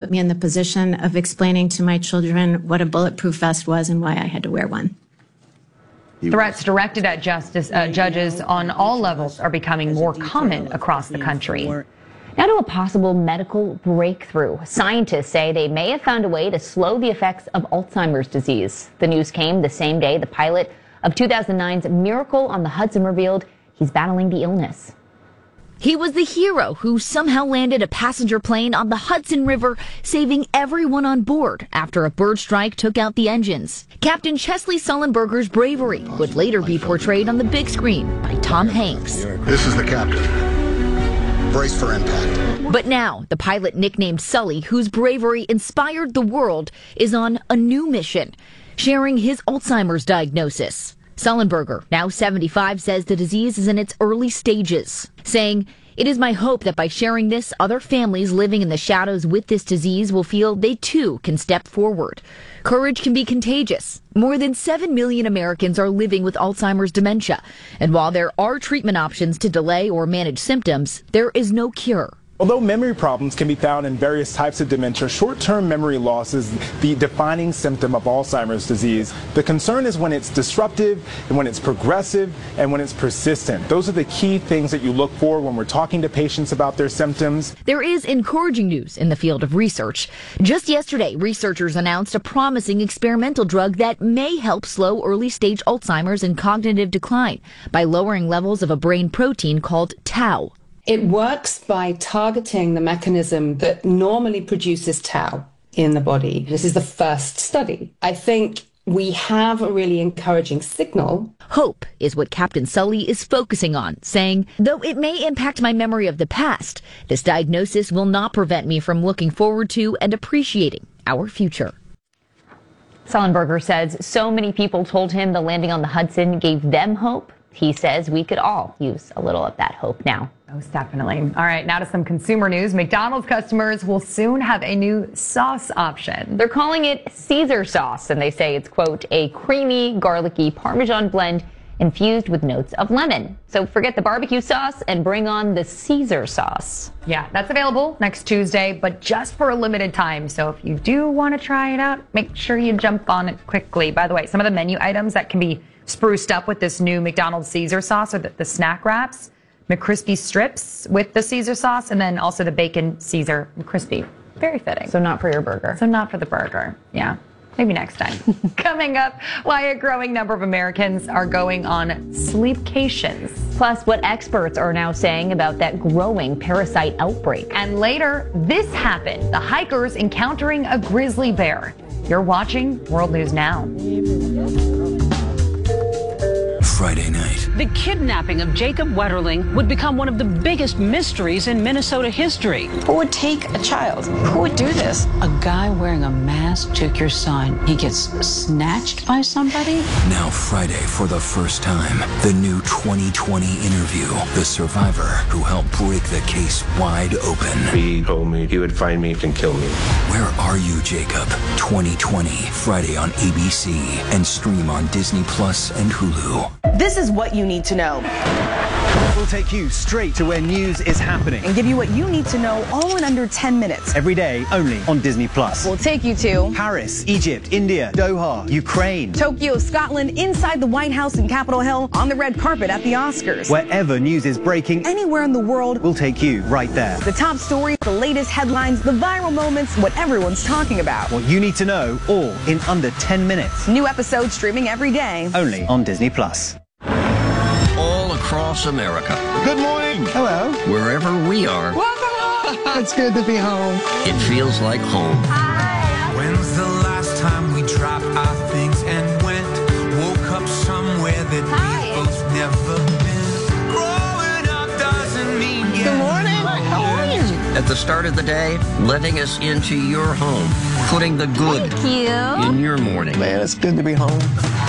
put me in the position of explaining to my children what a bulletproof vest was and why I had to wear one. Threats directed at judges on all levels are becoming more common across the country. Now to a possible medical breakthrough. Scientists say they may have found a way to slow the effects of Alzheimer's disease. The news came the same day the pilot of 2009's Miracle on the Hudson revealed he's battling the illness. He was the hero who somehow landed a passenger plane on the Hudson River, saving everyone on board after a bird strike took out the engines. Captain Chesley Sullenberger's bravery would later be portrayed on the big screen by Tom Hanks. This is the captain. Brace for impact. But now, the pilot nicknamed Sully, whose bravery inspired the world, is on a new mission, sharing his Alzheimer's diagnosis. Sullenberger, now 75, says the disease is in its early stages, saying, "It is my hope that by sharing this, other families living in the shadows with this disease will feel they too can step forward. Courage can be contagious. More than 7 million Americans are living with Alzheimer's dementia, and while there are treatment options to delay or manage symptoms, there is no cure." Although memory problems can be found in various types of dementia, short-term memory loss is the defining symptom of Alzheimer's disease. The concern is when it's disruptive, and when it's progressive, and when it's persistent. Those are the key things that you look for when we're talking to patients about their symptoms. There is encouraging news in the field of research. Just yesterday, researchers announced a promising experimental drug that may help slow early-stage Alzheimer's and cognitive decline by lowering levels of a brain protein called tau. It works by targeting the mechanism that normally produces tau in the body. This is the first study. I think we have a really encouraging signal. Hope is what Captain Sully is focusing on, saying, "Though it may impact my memory of the past, this diagnosis will not prevent me from looking forward to and appreciating our future." Sullenberger says so many people told him the landing on the Hudson gave them hope. He says we could all use a little of that hope now. Most definitely. All right, now to some consumer news. McDonald's customers will soon have a new sauce option. They're calling it Caesar sauce, and they say it's, quote, a creamy, garlicky Parmesan blend infused with notes of lemon. So forget the barbecue sauce and bring on the Caesar sauce. Yeah, that's available next Tuesday, but just for a limited time. So if you do want to try it out, make sure you jump on it quickly. By the way, some of the menu items that can be spruced up with this new McDonald's Caesar sauce are the snack wraps, McCrispy strips with the Caesar sauce, and then also the bacon Caesar McCrispy. Very fitting. So not for your burger. So not for the burger. Yeah. Maybe next time. Coming up, why a growing number of Americans are going on sleepcations. Plus, what experts are now saying about that growing parasite outbreak. And later, this happened. The hikers encountering a grizzly bear. You're watching World News Now. Friday night. The kidnapping of Jacob Wetterling would become one of the biggest mysteries in Minnesota history. Who would take a child? Who would do this? A guy wearing a mask took your son. He gets snatched by somebody? Now Friday, for the first time, the new 2020 interview. The survivor who helped break the case wide open. He told me he would find me and kill me. Where Are You, Jacob? 2020, Friday on ABC and stream on Disney Plus and Hulu. This is what you need to know. We'll take you straight to where news is happening and give you what you need to know all in under 10 minutes. Every day, only on Disney Plus. We'll take you to Paris, Egypt, India, Doha, Ukraine, Tokyo, Scotland, inside the White House and Capitol Hill, on the red carpet at the Oscars. Wherever news is breaking, anywhere in the world, we'll take you right there. The top stories, the latest headlines, the viral moments, what everyone's talking about. What you need to know, all in under 10 minutes. New episodes streaming every day. Only on Disney Plus. All across America. Good morning. Hello. Wherever we are. Welcome. It's good to be home. It feels like home. Hi. When's the last time we dropped our things and went? Woke up somewhere that we both never been. Growing up doesn't mean Good morning. How are you? At the start of the day, letting us into your home. Putting the good in your morning. Man, it's good to be home.